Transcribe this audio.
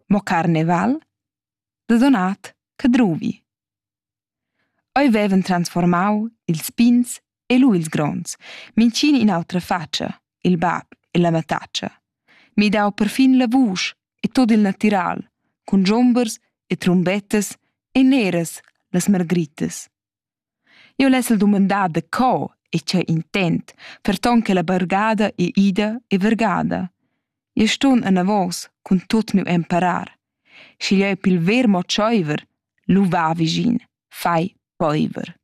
mo carneval, da donat cadruvi. Oi vevan transformau ils pins e lu ils gronds, mintgin in autra fatscha, il bab e la matatscha. Mi dau perfin la vusch e tut il natural, cun dschumbers e trumbettas e neras las margritas. Jeu lessel dumandar da co e tgei intent, ferton che la bargada è ida e vargada. Jeu stun anavos cun tut miu emparar. Schi jeu pil ver mo tscheiver, lu va vischin, fai poiver.